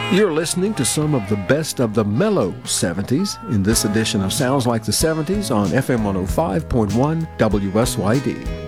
You're listening to some of the best of the mellow 70s in this edition of Sounds Like the 70s on FM 105.1 WSYD.